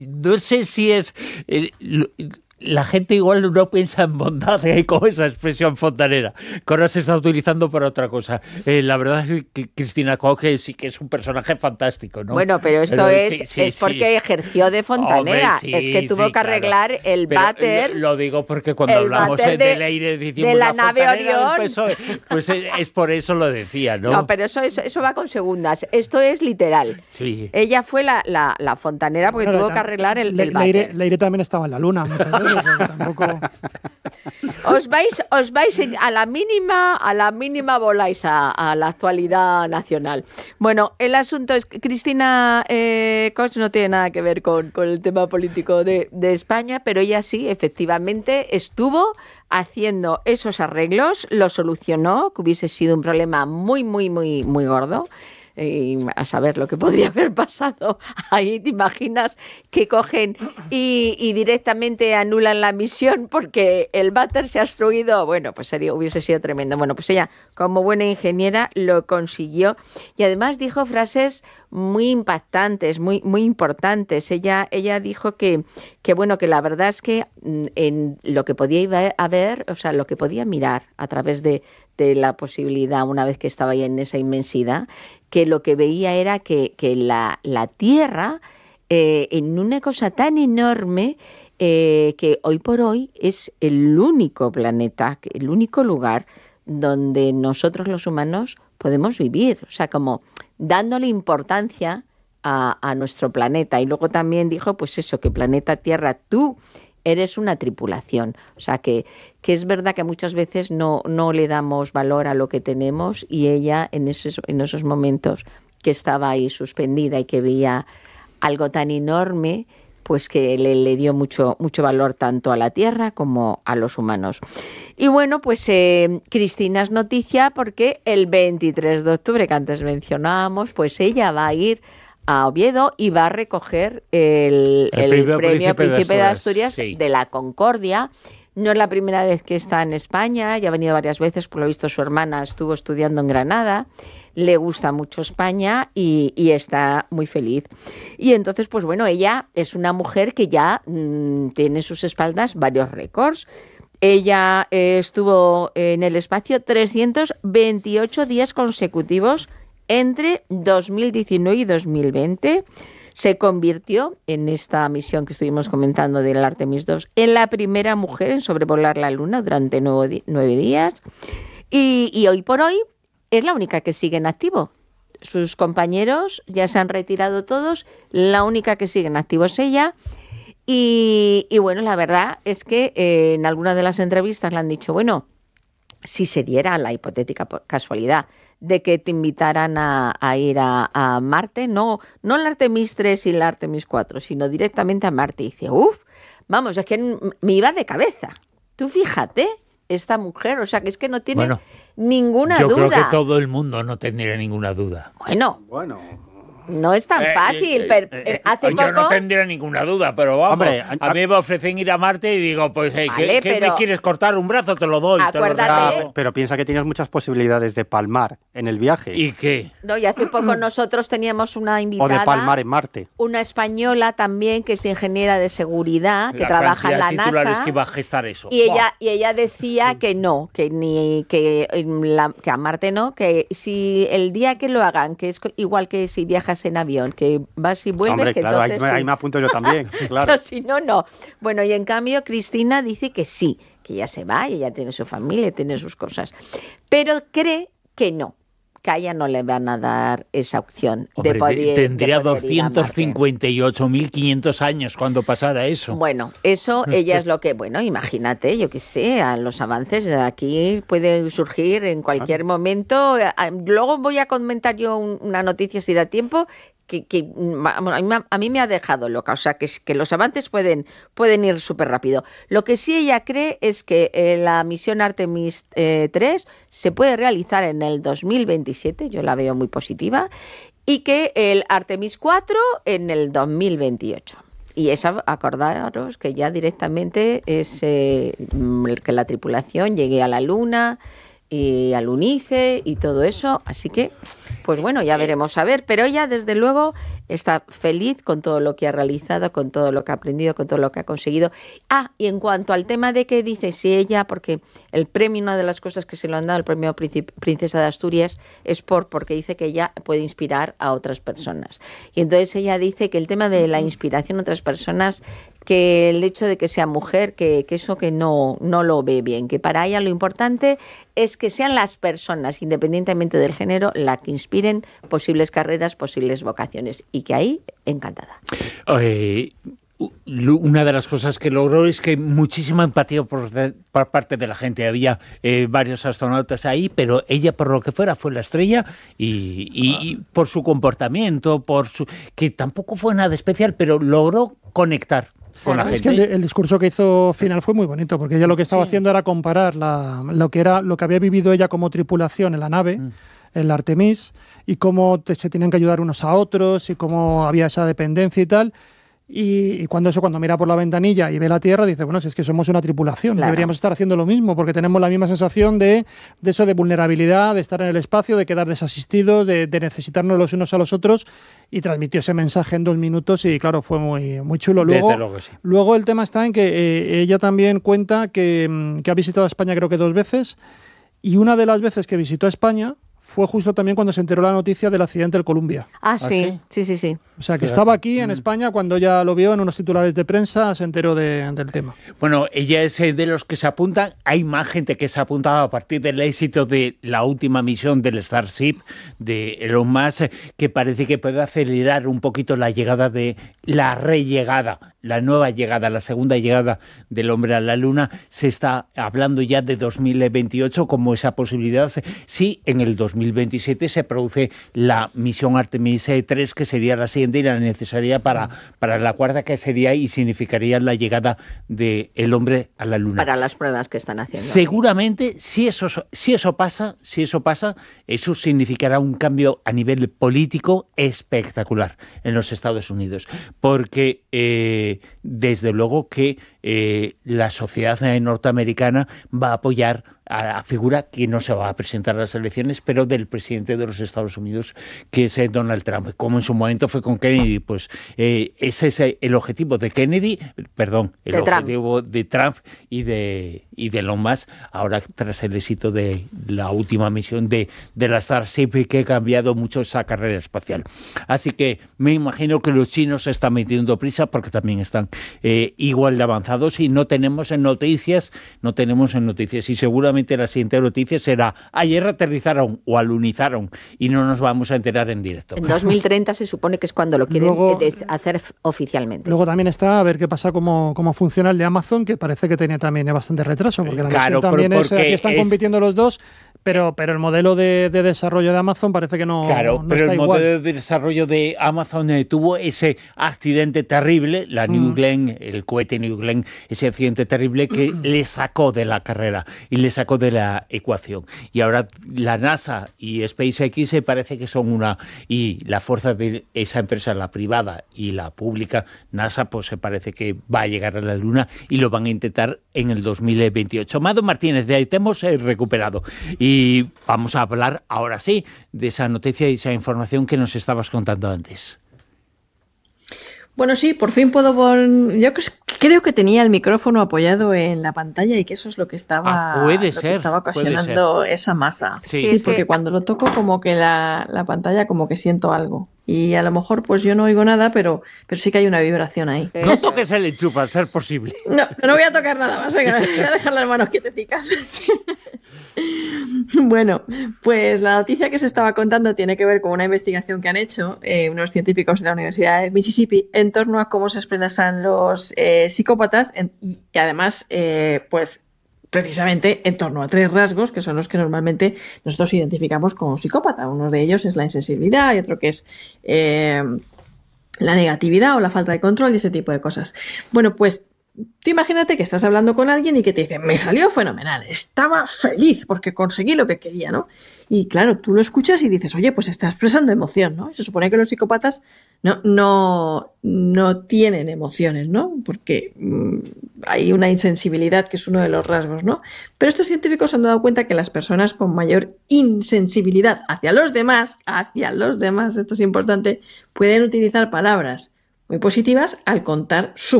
No sé si es... la gente igual no piensa en bondad, con esa expresión fontanera, que ahora se está utilizando para otra cosa. La verdad es que Cristina Koch sí que es un personaje fantástico, ¿no? Bueno, pero esto es porque ejerció de fontanera. Hombre, es que tuvo que arreglar el váter. Lo digo porque cuando hablamos del aire de la nave Orión, pues es por eso lo decía, ¿no? No, pero eso va con segundas. Esto es literal. Sí. Ella fue la fontanera porque tuvo que arreglar el váter. Leire también estaba en la luna muchas veces. Tampoco... Os vais a la mínima voláis a la actualidad nacional. Bueno, el asunto es que Cristina Koch no tiene nada que ver con el tema político de España, pero ella sí, efectivamente, estuvo haciendo esos arreglos, lo solucionó, que hubiese sido un problema muy, muy, muy, muy gordo. Y a saber lo que podría haber pasado ahí. ¿Te imaginas que cogen y directamente anulan la misión porque el váter se ha obstruido? Bueno, pues hubiese sido tremendo. Bueno, pues ella, como buena ingeniera, lo consiguió y además dijo frases muy impactantes, muy, muy importantes. Ella dijo que bueno, que la verdad es que en lo que podía haber, o sea, lo que podía mirar a través de la posibilidad, una vez que estaba ahí en esa inmensidad, que lo que veía era que la Tierra, en una cosa tan enorme, que hoy por hoy es el único planeta, el único lugar donde nosotros los humanos podemos vivir, o sea, como dándole importancia a nuestro planeta. Y luego también dijo, pues eso, que planeta Tierra, tú eres una tripulación. O sea, que es verdad que muchas veces no le damos valor a lo que tenemos y ella en esos momentos que estaba ahí suspendida y que veía algo tan enorme, pues que le dio mucho, mucho valor tanto a la Tierra como a los humanos. Y bueno, pues Cristina es noticia porque el 23 de octubre, que antes mencionábamos, pues ella va a ir a Oviedo y va a recoger el premio Príncipe de Asturias sí, de la Concordia. No es la primera vez que está en España, ya ha venido varias veces, por lo visto su hermana estuvo estudiando en Granada, le gusta mucho España y está muy feliz. Y entonces, pues bueno, ella es una mujer que ya tiene en sus espaldas varios récords. Ella estuvo en el espacio 328 días consecutivos entre 2019 y 2020. Se convirtió en esta misión que estuvimos comentando del Artemis II en la primera mujer en sobrevolar la Luna durante 9 días. Y hoy por hoy es la única que sigue en activo. Sus compañeros ya se han retirado todos, la única que sigue en activo es ella. Y bueno, la verdad es que en alguna de las entrevistas le han dicho, bueno, si se diera la hipotética casualidad de que te invitaran a ir a Marte, no el Artemis 3 y el Artemis 4, sino directamente a Marte. Y dice, vamos, es que me iba de cabeza. Tú fíjate, esta mujer, o sea, que es que no tiene ninguna duda. Yo creo que todo el mundo no tendría ninguna duda. Bueno. No es tan fácil, pero hace poco... Yo no tendría ninguna duda, pero vamos, hombre, a mí me ofrecen ir a Marte y digo, pues, ¿qué me quieres cortar? Un brazo, te lo doy. Acuérdate. Pero piensa que tienes muchas posibilidades de palmar en el viaje. ¿Y qué? No, y hace poco nosotros teníamos una invitada... O de palmar en Marte. Una españa también, que es ingeniera de seguridad, que trabaja en la NASA. Titulares que iba a gestar eso. Y ella decía que no, que a Marte no, que si el día que lo hagan, que es igual que si viajas en avión, que vas y vuelves. Hombre, que claro, entonces, ahí me apunto yo también, claro. Pero si no. Bueno, y en cambio Cristina dice que sí, que ella se va y ella tiene su familia, tiene sus cosas. Pero cree que no, que a ella no le van a dar esa opción. Hombre, de poder, tendría de poder 258.500 años cuando pasara eso. Bueno, eso ella es lo que, imagínate, yo qué sé, a los avances de aquí puede surgir en cualquier momento. Luego voy a comentar yo una noticia si da tiempo, que a mí me ha dejado loca, o sea, que los avances pueden ir súper rápido. Lo que sí ella cree es que la misión Artemis 3 se puede realizar en el 2027, yo la veo muy positiva, y que el Artemis 4 en el 2028. Y esa, acordaros que ya directamente es que la tripulación llegue a la Luna y al Lunice y todo eso, así que pues bueno, ya veremos a ver, pero ella desde luego está feliz con todo lo que ha realizado, con todo lo que ha aprendido, con todo lo que ha conseguido. Y en cuanto al tema de que dice si ella, porque el premio, una de las cosas que se lo han dado, el premio Princesa de Asturias, es porque dice que ella puede inspirar a otras personas. Y entonces ella dice que el tema de la inspiración a otras personas, que el hecho de que sea mujer, que eso que no lo ve bien, que para ella lo importante es que sean las personas, independientemente del género, la que inspiren posibles carreras, posibles vocaciones, y que ahí, encantada. Una de las cosas que logró es que muchísima empatía por parte de la gente. Había varios astronautas ahí, pero ella, por lo que fuera, fue la estrella y por su comportamiento, que tampoco fue nada especial, pero logró conectar con la gente. Es que el discurso que hizo final fue muy bonito, porque ella lo que estaba haciendo era comparar lo que había vivido ella como tripulación en la nave, en la Artemis, y cómo se tenían que ayudar unos a otros, y cómo había esa dependencia y tal. Y cuando mira por la ventanilla y ve la Tierra, dice, bueno, si es que somos una tripulación, claro, deberíamos estar haciendo lo mismo, porque tenemos la misma sensación de eso, de vulnerabilidad, de estar en el espacio, de quedar desasistidos, de necesitarnos los unos a los otros, y transmitió ese mensaje en 2 minutos y claro, fue muy, muy chulo. Luego el tema está en que ella también cuenta que ha visitado España creo que 2 veces, y una de las veces que visitó España fue justo también cuando se enteró la noticia del accidente del Columbia. Sí. O sea, que estaba aquí en España cuando ya lo vio en unos titulares de prensa, se enteró del tema. Bueno, ella es de los que se apuntan. Hay más gente que se ha apuntado a partir del éxito de la última misión del Starship de Elon Musk, que parece que puede acelerar un poquito la llegada de la rellegada, la nueva llegada, la segunda llegada del hombre a la Luna. Se está hablando ya de 2028 como esa posibilidad. Sí, en el 2027 se produce la misión Artemis 3, que sería la siguiente y la necesaria para la cuarta, que sería y significaría la llegada del hombre a la Luna. Para las pruebas que están haciendo. Seguramente, si eso pasa, eso significará un cambio a nivel político espectacular en los Estados Unidos, porque desde luego que la sociedad norteamericana va a apoyar a la figura que no se va a presentar a las elecciones, pero del presidente de los Estados Unidos, que es Donald Trump. Como en su momento fue con Kennedy, pues ese es el objetivo de objetivo de Trump y de Elon Musk, ahora tras el éxito de la última misión de la Starship, que ha cambiado mucho esa carrera espacial. Así que me imagino que los chinos se están metiendo prisa porque también están igual de avanzados y no tenemos en noticias y seguramente la siguiente noticia será ayer aterrizaron o alunizaron y no nos vamos a enterar en directo. En 2030 se supone que es cuando lo quieren hacer oficialmente. Luego también está a ver qué pasa, cómo funciona el de Amazon, que parece que tenía también bastante retraso, porque la misión también aquí están compitiendo los dos, pero el modelo de desarrollo de Amazon parece que no pero está igual. El modelo de desarrollo de Amazon tuvo ese accidente terrible, la New Glenn, el cohete New Glenn, ese accidente terrible que le sacó de la carrera y le sacó de la ecuación. Y ahora la NASA y SpaceX parece que son una, y la fuerza de esa empresa, la privada y la pública, NASA, pues se parece que va a llegar a la Luna y lo van a intentar en el 2028. Mado Martínez, de ahí te hemos recuperado. Y vamos a hablar ahora sí de esa noticia y esa información que nos estabas contando antes. Bueno, sí, por fin puedo yo creo que tenía el micrófono apoyado en la pantalla y que eso es lo que estaba, estaba ocasionando esa masa. Sí, porque cuando lo toco como que la pantalla como que siento algo. Y a lo mejor pues yo no oigo nada, pero sí que hay una vibración ahí. No toques el enchufe, al ser posible. No voy a tocar nada más. Venga, voy a dejar las manos quietecicas. Bueno, pues la noticia que se estaba contando tiene que ver con una investigación que han hecho unos científicos de la Universidad de Mississippi en torno a cómo se expresan los psicópatas y además, pues precisamente en torno a 3 rasgos que son los que normalmente nosotros identificamos como psicópata. Uno de ellos es la insensibilidad y otro que es la negatividad o la falta de control y ese tipo de cosas. Bueno, pues tú imagínate que estás hablando con alguien y que te dice, me salió fenomenal, estaba feliz porque conseguí lo que quería, ¿no? Y claro, tú lo escuchas y dices, oye, pues está expresando emoción, ¿no? Y se supone que los psicópatas no tienen emociones, ¿no? Porque hay una insensibilidad que es uno de los rasgos, ¿no? Pero estos científicos han dado cuenta que las personas con mayor insensibilidad hacia los demás, esto es importante, pueden utilizar palabras muy positivas al contar su